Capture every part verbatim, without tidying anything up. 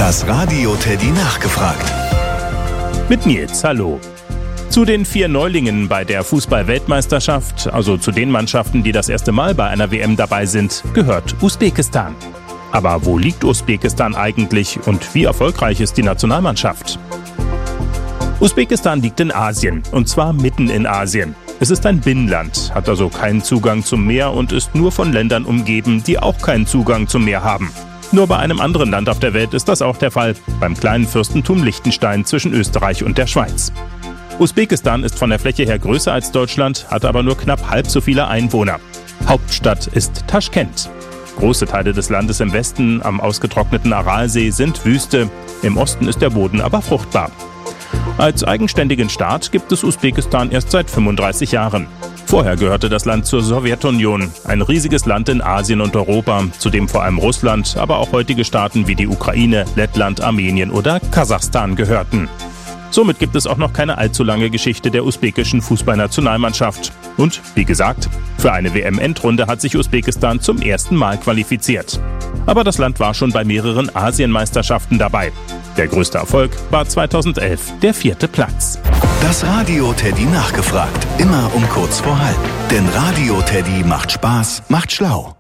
Das Radio Teddy nachgefragt. Mit Nils, hallo. Zu den vier Neulingen bei der Fußball-Weltmeisterschaft, also zu den Mannschaften, die das erste Mal bei einer W M dabei sind, gehört Usbekistan. Aber wo liegt Usbekistan eigentlich und wie erfolgreich ist die Nationalmannschaft? Usbekistan liegt in Asien, und zwar mitten in Asien. Es ist ein Binnenland, hat also keinen Zugang zum Meer und ist nur von Ländern umgeben, die auch keinen Zugang zum Meer haben. Nur bei einem anderen Land auf der Welt ist das auch der Fall, beim kleinen Fürstentum Liechtenstein zwischen Österreich und der Schweiz. Usbekistan ist von der Fläche her größer als Deutschland, hat aber nur knapp halb so viele Einwohner. Hauptstadt ist Taschkent. Große Teile des Landes im Westen, am ausgetrockneten Aralsee, sind Wüste. Im Osten ist der Boden aber fruchtbar. Als eigenständigen Staat gibt es Usbekistan erst seit fünfunddreißig Jahren. Vorher gehörte das Land zur Sowjetunion, ein riesiges Land in Asien und Europa, zu dem vor allem Russland, aber auch heutige Staaten wie die Ukraine, Lettland, Armenien oder Kasachstan gehörten. Somit gibt es auch noch keine allzu lange Geschichte der usbekischen Fußballnationalmannschaft. Und, wie gesagt, für eine W M-Endrunde hat sich Usbekistan zum ersten Mal qualifiziert. Aber das Land war schon bei mehreren Asienmeisterschaften dabei. Der größte Erfolg war zweitausendelf der vierte Platz. Das Radio Teddy nachgefragt. Immer um kurz vor halb. Denn Radio Teddy macht Spaß, macht schlau.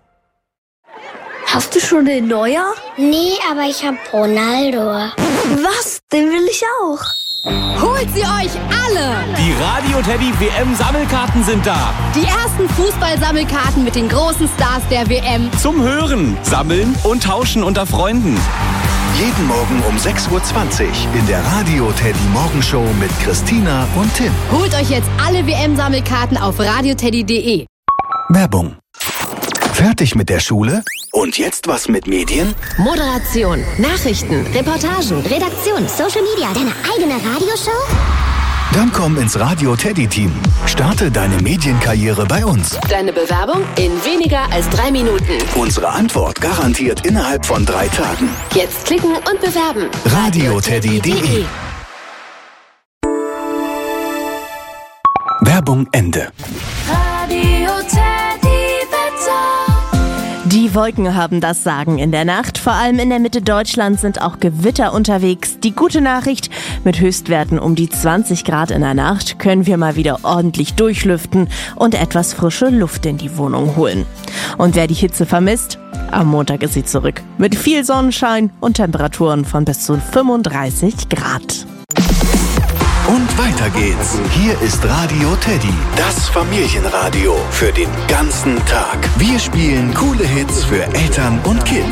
Hast du schon den Neuer? Nee, aber ich hab Ronaldo. Was? Den will ich auch. Holt sie euch alle! Die Radio Teddy W M-Sammelkarten sind da. Die ersten Fußball-Sammelkarten mit den großen Stars der W M. Zum Hören, Sammeln und Tauschen unter Freunden. Jeden Morgen um sechs Uhr zwanzig in der Radio Teddy Morgenshow mit Christina und Tim. Holt euch jetzt alle W M-Sammelkarten auf radioteddy punkt de. Werbung. Fertig mit der Schule? Und jetzt was mit Medien? Moderation, Nachrichten, Reportagen, Redaktion, Social Media, deine eigene Radioshow? Dann komm ins Radio Teddy Team. Starte deine Medienkarriere bei uns. Deine Bewerbung in weniger als drei Minuten. Unsere Antwort garantiert innerhalb von drei Tagen. Jetzt klicken und bewerben. radioteddy punkt de. Werbung Ende. Radio Teddy Wetter. Die Wolken haben das Sagen in der Nacht. Vor allem in der Mitte Deutschlands sind auch Gewitter unterwegs. Die gute Nachricht: Mit Höchstwerten um die zwanzig Grad in der Nacht können wir mal wieder ordentlich durchlüften und etwas frische Luft in die Wohnung holen. Und wer die Hitze vermisst, am Montag ist sie zurück. Mit viel Sonnenschein und Temperaturen von bis zu fünfunddreißig Grad. Und weiter geht's. Hier ist Radio Teddy, das Familienradio für den ganzen Tag. Wir spielen coole Hits für Eltern und Kids.